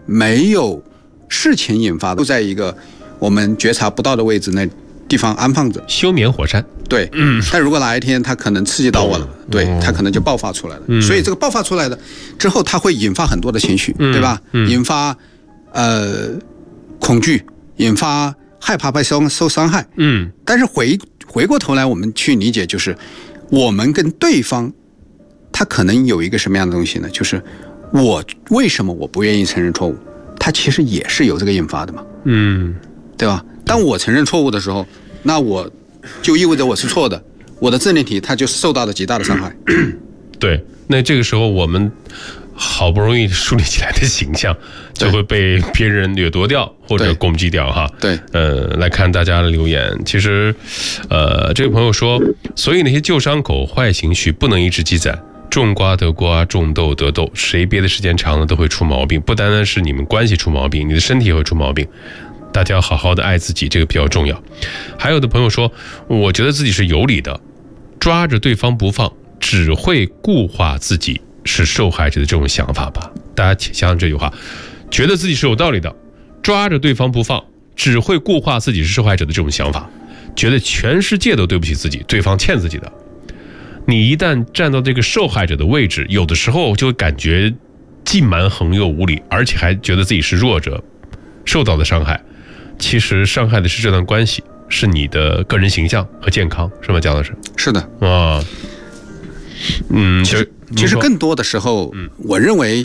没有事情引发的，就在一个我们觉察不到的位置那地方安放着， 休眠火山。 对，但如果哪一天它可能刺激到我了，对，它可能就爆发出来了。所以这个爆发出来的之后，它会引发很多的情绪，对吧？引发恐惧，引发害怕被受伤害。但是回过头来，我们去理解，就是我们跟对方，他可能有一个什么样的东西呢？就是为什么我不愿意承认错误？他其实也是有这个引发的嘛。对吧？当我承认错误的时候，那我就意味着我是错的，我的自恋体它就受到了极大的伤害。 对，那这个时候我们好不容易树立起来的形象，就会被别人掠夺掉或者攻击掉哈。 对， 来看大家的留言，其实，这位朋友说，所以那些旧伤口、坏情绪不能一直积攒。种瓜得瓜，种豆得豆，谁憋的时间长了都会出毛病，不单单是你们关系出毛病，你的身体也会出毛病。大家要好好的爱自己，这个比较重要。还有的朋友说，我觉得自己是有理的，抓着对方不放，只会固化自己是受害者的这种想法吧。大家想想这句话，觉得自己是有道理的，抓着对方不放，只会固化自己是受害者的这种想法，觉得全世界都对不起自己，对方欠自己的。你一旦站到这个受害者的位置，有的时候就会感觉既蛮横又无理，而且还觉得自己是弱者，受到的伤害。其实伤害的是这段关系，是你的个人形象和健康，是吗，姜老师？ 是的啊， 其实更多的时候，我认为，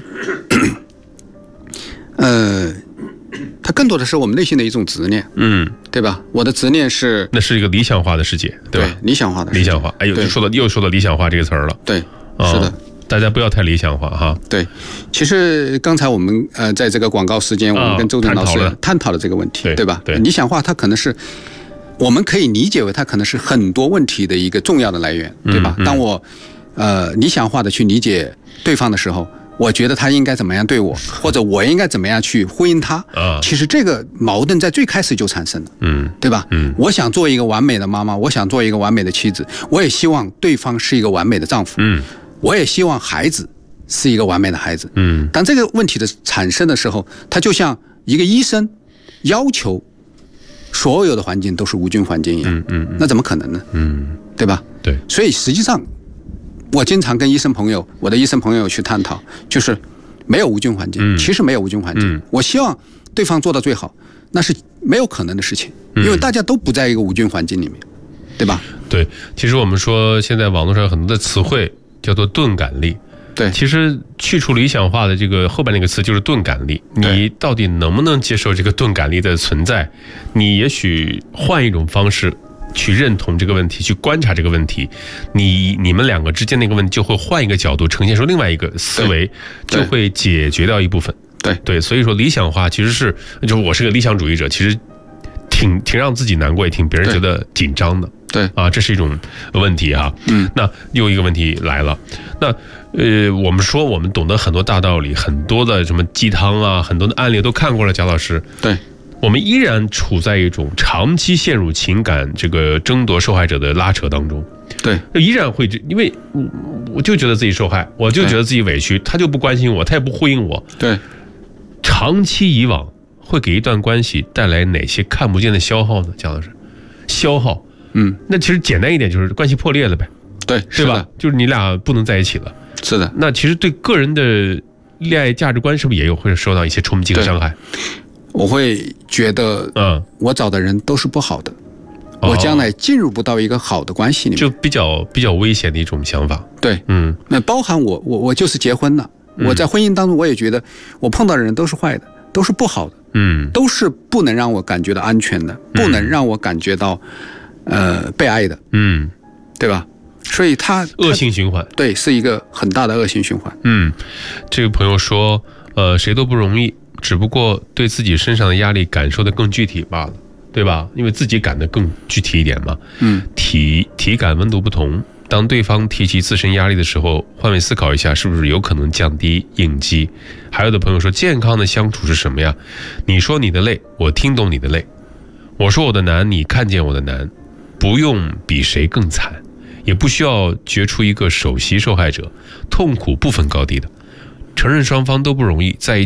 它更多的是我们内心的一种执念，对吧？我的执念是， 那是一个理想化的世界，对吧？ 对，理想化的世界， 理想化。哎呦，又说到理想化这个词儿了。 对，是的。 大家不要太理想化哈。 对，其实刚才我们在这个广告时间，我们跟周正老师探讨了这个问题，对吧？ 对， 理想化它可能是我们可以理解为它可能是很多问题的一个重要的来源，对吧？当我理想化的去理解对方的时候，我觉得他应该怎么样对我，或者我应该怎么样去呼应他。其实这个矛盾在最开始就产生了，对吧？我想做一个完美的妈妈，我想做一个完美的妻子，我也希望对方是一个完美的丈夫，我也希望孩子是一个完美的孩子。当这个问题的产生的时候，他就像一个医生要求所有的环境都是无菌环境一样，那怎么可能呢？对吧？ 对， 所以实际上我经常跟我的医生朋友去探讨，就是没有无菌环境，其实没有无菌环境。我希望对方做到最好，那是没有可能的事情，因为大家都不在一个无菌环境里面，对吧？ 对，其实我们说现在网络上有很多的词汇叫做钝感力。 对， 其实去除理想化的这个后边那个词就是钝感力，你到底能不能接受这个钝感力的存在？你也许换一种方式去认同这个问题，去观察这个问题，你们两个之间那个问题就会换一个角度呈现出另外一个思维，就会解决掉一部分。对，所以说理想化其实是，就我是个理想主义者，其实挺让自己难过，也挺别人觉得紧张的。 对啊，这是一种问题哈。那又一个问题来了，那我们说我们懂得很多大道理，很多的什么鸡汤啊，很多的案例都看过了，贾老师。 对， 我们依然处在一种长期陷入情感这个争夺受害者的拉扯当中。 对， 依然会，因为我就觉得自己受害，我就觉得自己委屈，他就不关心我，他也不呼应我。 对， 长期以往会给一段关系带来哪些看不见的消耗呢？贾老师，消耗。那其实简单一点就是关系破裂了呗，对吧？就是你俩不能在一起了。 是的。 那其实对个人的恋爱价值观是不是也有会受到一些冲击和伤害？ 我会觉得，我找的人都是不好的，我将来进入不到一个好的关系里面， 就比较危险的一种想法。 对，那包含我就是结婚了，我在婚姻当中我也觉得我碰到的人都是坏的，都是不好的，都是不能让我感觉到安全的，不能让我感觉到被爱的，对吧？所以它恶性循环， 对，是一个很大的恶性循环。 这个朋友说，谁都不容易，只不过对自己身上的压力感受的更具体罢了，对吧？因为自己感的更具体一点嘛。体感温度不同，当对方提及自身压力的时候，换位思考一下，是不是有可能降低应激？还有的朋友说，健康的相处是什么呀？你说你的累，我听懂你的累；我说我的难，你看见我的难。不用比谁更惨，也不需要决出一个首席受害者，痛苦不分高低的，承认双方都不容易，在